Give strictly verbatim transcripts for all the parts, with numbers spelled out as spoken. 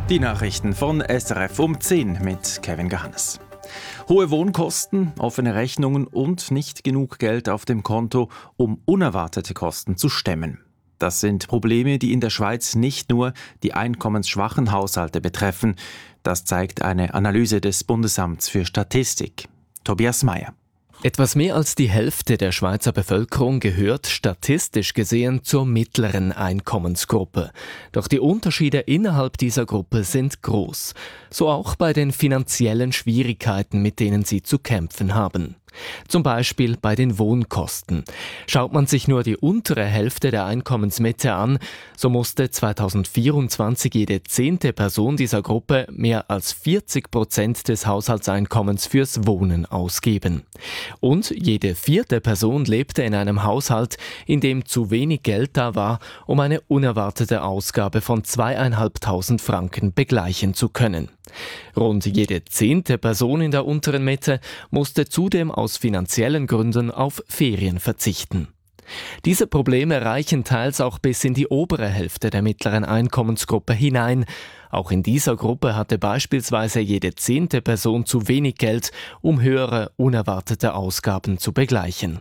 Die Nachrichten von S R F um zehn mit Kevin Gahannes. Hohe Wohnkosten, offene Rechnungen und nicht genug Geld auf dem Konto, um unerwartete Kosten zu stemmen. Das sind Probleme, die in der Schweiz nicht nur die einkommensschwachen Haushalte betreffen. Das zeigt eine Analyse des Bundesamts für Statistik. Tobias Meyer. Etwas mehr als die Hälfte der Schweizer Bevölkerung gehört statistisch gesehen zur mittleren Einkommensgruppe. Doch die Unterschiede innerhalb dieser Gruppe sind groß. So auch bei den finanziellen Schwierigkeiten, mit denen sie zu kämpfen haben. Zum Beispiel bei den Wohnkosten. Schaut man sich nur die untere Hälfte der Einkommensmitte an, so musste zweitausendvierundzwanzig jede zehnte Person dieser Gruppe mehr als vierzig Prozent des Haushaltseinkommens fürs Wohnen ausgeben. Und jede vierte Person lebte in einem Haushalt, in dem zu wenig Geld da war, um eine unerwartete Ausgabe von zweieinhalbtausend Franken begleichen zu können. Rund jede zehnte Person in der unteren Mitte musste zudem aus finanziellen Gründen auf Ferien verzichten. Diese Probleme reichen teils auch bis in die obere Hälfte der mittleren Einkommensgruppe hinein. Auch in dieser Gruppe hatte beispielsweise jede zehnte Person zu wenig Geld, um höhere unerwartete Ausgaben zu begleichen.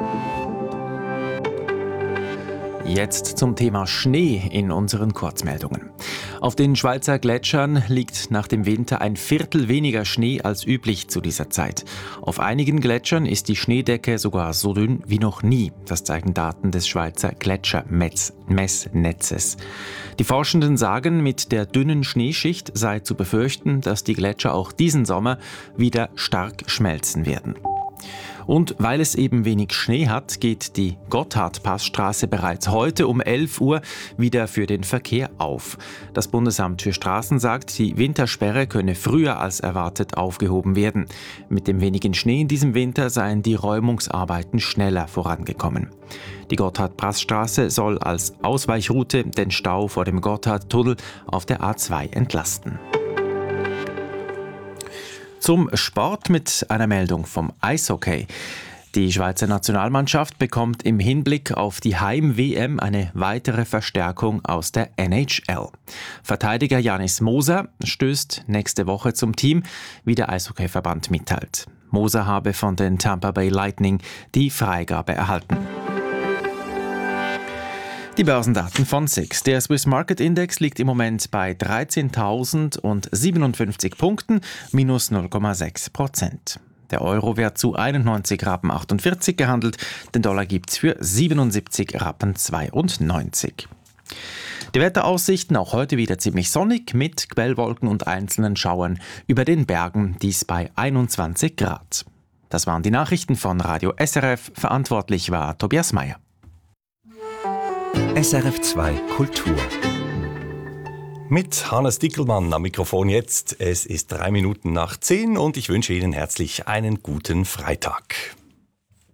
Jetzt zum Thema Schnee in unseren Kurzmeldungen. Auf den Schweizer Gletschern liegt nach dem Winter ein Viertel weniger Schnee als üblich zu dieser Zeit. Auf einigen Gletschern ist die Schneedecke sogar so dünn wie noch nie. Das zeigen Daten des Schweizer Gletschermessnetzes. Die Forschenden sagen, mit der dünnen Schneeschicht sei zu befürchten, dass die Gletscher auch diesen Sommer wieder stark schmelzen werden. Und weil es eben wenig Schnee hat, geht die Gotthardpassstraße bereits heute um elf Uhr wieder für den Verkehr auf. Das Bundesamt für Straßen sagt, die Wintersperre könne früher als erwartet aufgehoben werden. Mit dem wenigen Schnee in diesem Winter seien die Räumungsarbeiten schneller vorangekommen. Die Gotthardpassstraße soll als Ausweichroute den Stau vor dem Gotthardtunnel auf der A zwei entlasten. Zum Sport mit einer Meldung vom Eishockey. Die Schweizer Nationalmannschaft bekommt im Hinblick auf die Heim-W M eine weitere Verstärkung aus der N H L. Verteidiger Janis Moser stößt nächste Woche zum Team, wie der Eishockeyverband mitteilt. Moser habe von den Tampa Bay Lightning die Freigabe erhalten. Die Börsendaten von S I X. Der Swiss Market Index liegt im Moment bei dreizehntausendsiebenundfünfzig Punkten, minus null Komma sechs Prozent. Der Euro wird zu einundneunzig Rappen achtundvierzig gehandelt, den Dollar gibt's für siebenundsiebzig Rappen zweiundneunzig. Die Wetteraussichten auch heute wieder ziemlich sonnig mit Quellwolken und einzelnen Schauern über den Bergen, dies bei einundzwanzig Grad. Das waren die Nachrichten von Radio S R F, verantwortlich war Tobias Meyer. S R F zwei Kultur. Mit Hannes Dickelmann am Mikrofon jetzt. Es ist drei Minuten nach zehn und ich wünsche Ihnen herzlich einen guten Freitag.